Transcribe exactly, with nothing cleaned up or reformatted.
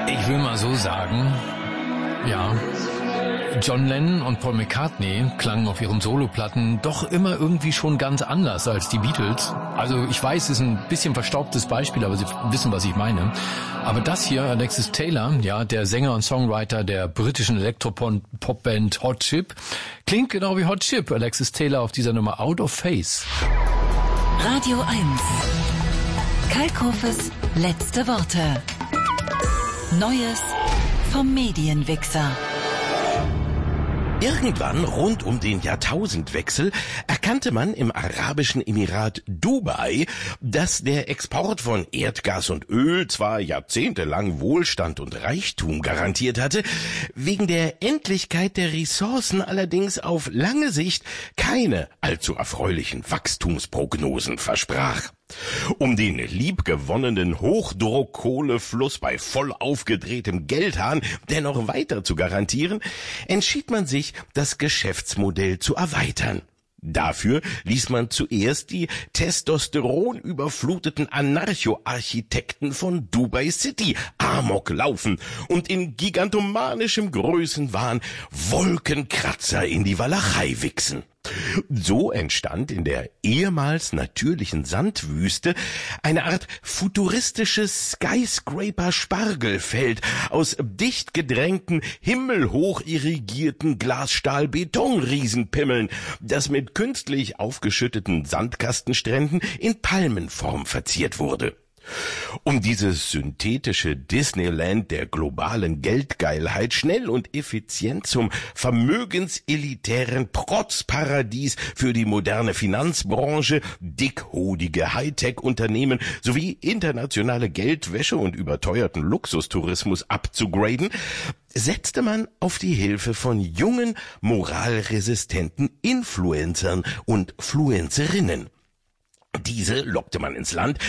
Ich will mal so sagen, ja, John Lennon und Paul McCartney klangen auf ihren Soloplatten doch immer irgendwie schon ganz anders als die Beatles. Also ich weiß, es ist ein bisschen verstaubtes Beispiel, aber Sie wissen, was ich meine. Aber das hier, Alexis Taylor, ja, der Sänger und Songwriter der britischen Elektropop-Band Hot Chip, klingt genau wie Hot Chip. Alexis Taylor auf dieser Nummer Out of Phase. Radio eins. Kalkhofes letzte Worte. Neues vom Medienwichser. Irgendwann rund um den Jahrtausendwechsel erkannte man im arabischen Emirat Dubai, dass der Export von Erdgas und Öl zwar jahrzehntelang Wohlstand und Reichtum garantiert hatte, wegen der Endlichkeit der Ressourcen allerdings auf lange Sicht keine allzu erfreulichen Wachstumsprognosen versprach. Um den liebgewonnenen Hochdruckkohlefluss bei voll aufgedrehtem Geldhahn dennoch weiter zu garantieren, entschied man sich, das Geschäftsmodell zu erweitern. Dafür ließ man zuerst die testosteronüberfluteten Anarcho-Architekten von Dubai City Amok laufen und in gigantomanischem Größenwahn Wolkenkratzer in die Walachei wichsen. So entstand in der ehemals natürlichen Sandwüste eine Art futuristisches Skyscraper-Spargelfeld aus dicht gedrängten, himmelhoch irrigierten Glasstahl-Beton-Riesenpimmeln, das mit künstlich aufgeschütteten Sandkastenstränden in Palmenform verziert wurde. Um dieses synthetische Disneyland der globalen Geldgeilheit schnell und effizient zum vermögenselitären Protzparadies für die moderne Finanzbranche, dickhodige Hightech-Unternehmen sowie internationale Geldwäsche und überteuerten Luxustourismus abzugraden, setzte man auf die Hilfe von jungen, moralresistenten Influencern und Fluencerinnen. Diese lockte man ins Land